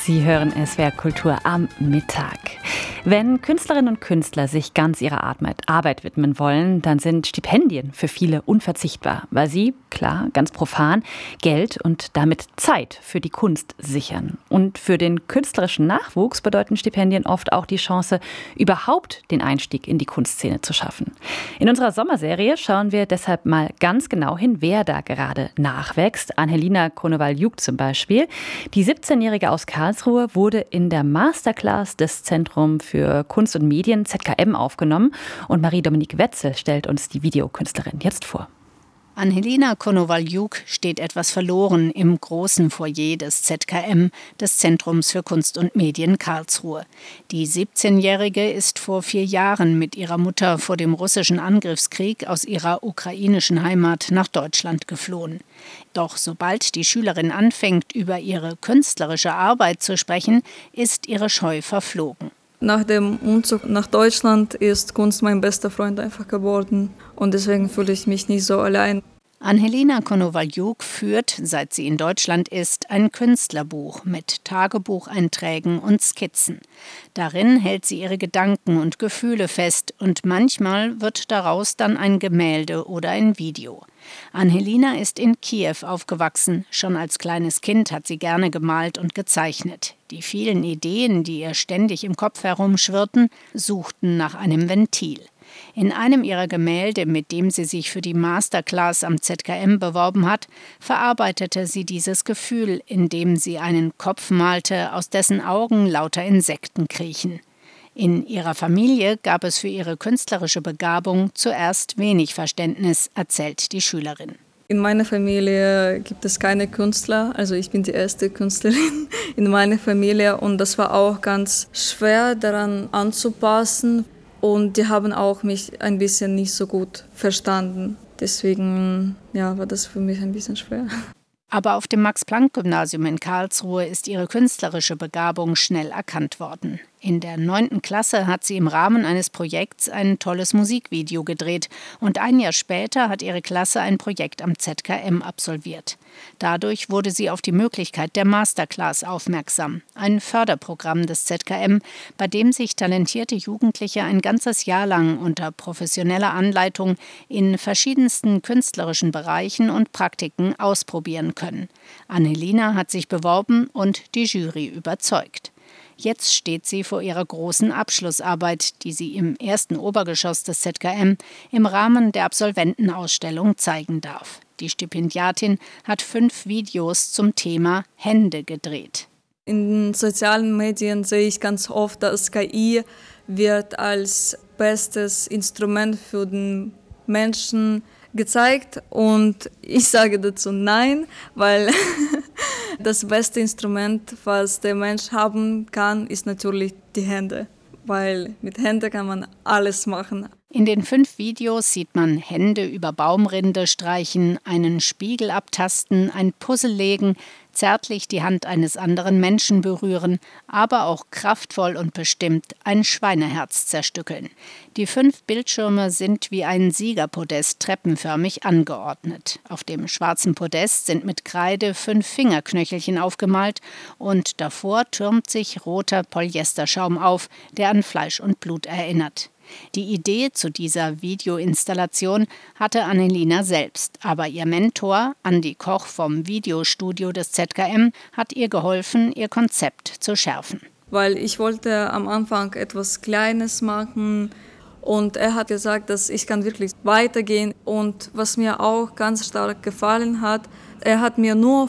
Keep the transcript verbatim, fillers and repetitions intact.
Sie hören S W R Kultur am Mittag. Wenn Künstlerinnen und Künstler sich ganz ihrer Arbeit widmen wollen, dann sind Stipendien für viele unverzichtbar, weil sie, klar, ganz profan, Geld und damit Zeit für die Kunst sichern. Und für den künstlerischen Nachwuchs bedeuten Stipendien oft auch die Chance, überhaupt den Einstieg in die Kunstszene zu schaffen. In unserer Sommerserie schauen wir deshalb mal ganz genau hin, wer da gerade nachwächst. Anhelina Konovaljuk zum Beispiel. Die siebzehnjährige aus Karlsruhe wurde in der Masterclass des Zentrum für Kunst und Medien Z K M aufgenommen und Marie-Dominique Wetzel stellt uns die Videokünstlerin jetzt vor. Anhelina Konovaljuk steht etwas verloren im großen Foyer des Z K M, des Zentrums für Kunst und Medien Karlsruhe. Die siebzehnjährige ist vor vier Jahren mit ihrer Mutter vor dem russischen Angriffskrieg aus ihrer ukrainischen Heimat nach Deutschland geflohen. Doch sobald die Schülerin anfängt, über ihre künstlerische Arbeit zu sprechen, ist ihre Scheu verflogen. Nach dem Umzug nach Deutschland ist Kunst mein bester Freund einfach geworden und deswegen fühle ich mich nicht so allein. Anhelina Konovaljuk führt, seit sie in Deutschland ist, ein Künstlerbuch mit Tagebucheinträgen und Skizzen. Darin hält sie ihre Gedanken und Gefühle fest und manchmal wird daraus dann ein Gemälde oder ein Video. Anhelina ist in Kiew aufgewachsen. Schon als kleines Kind hat sie gerne gemalt und gezeichnet. Die vielen Ideen, die ihr ständig im Kopf herumschwirrten, suchten nach einem Ventil. In einem ihrer Gemälde, mit dem sie sich für die Masterclass am Z K M beworben hat, verarbeitete sie dieses Gefühl, indem sie einen Kopf malte, aus dessen Augen lauter Insekten kriechen. In ihrer Familie gab es für ihre künstlerische Begabung zuerst wenig Verständnis, erzählt die Schülerin. In meiner Familie gibt es keine Künstler, also ich bin die erste Künstlerin in meiner Familie und das war auch ganz schwer daran anzupassen und die haben auch mich ein bisschen nicht so gut verstanden. Deswegen ja, war das für mich ein bisschen schwer. Aber auf dem Max-Planck-Gymnasium in Karlsruhe ist ihre künstlerische Begabung schnell erkannt worden. In der neunten Klasse hat sie im Rahmen eines Projekts ein tolles Musikvideo gedreht und ein Jahr später hat ihre Klasse ein Projekt am Z K M absolviert. Dadurch wurde sie auf die Möglichkeit der Masterclass aufmerksam, ein Förderprogramm des Z K M, bei dem sich talentierte Jugendliche ein ganzes Jahr lang unter professioneller Anleitung in verschiedensten künstlerischen Bereichen und Praktiken ausprobieren können. Anhelina hat sich beworben und die Jury überzeugt. Jetzt steht sie vor ihrer großen Abschlussarbeit, die sie im ersten Obergeschoss des Z K M im Rahmen der Absolventenausstellung zeigen darf. Die Stipendiatin hat fünf Videos zum Thema Hände gedreht. In sozialen Medien sehe ich ganz oft, dass K I wird als bestes Instrument für den Menschen gezeigt und ich sage dazu nein, weil das beste Instrument, was der Mensch haben kann, ist natürlich die Hände, weil mit Händen kann man alles machen. In den fünf Videos sieht man Hände über Baumrinde streichen, einen Spiegel abtasten, ein Puzzle legen, zärtlich die Hand eines anderen Menschen berühren, aber auch kraftvoll und bestimmt ein Schweineherz zerstückeln. Die fünf Bildschirme sind wie ein Siegerpodest treppenförmig angeordnet. Auf dem schwarzen Podest sind mit Kreide fünf Fingerknöchelchen aufgemalt und davor türmt sich roter Polyesterschaum auf, der an Fleisch und Blut erinnert. Die Idee zu dieser Videoinstallation hatte Anhelina selbst, aber ihr Mentor, Andi Koch vom Videostudio des Z K M, hat ihr geholfen, ihr Konzept zu schärfen. Weil ich wollte am Anfang etwas Kleines machen und er hat gesagt, dass ich kann wirklich weitergehen. Und was mir auch ganz stark gefallen hat, er hat mir nur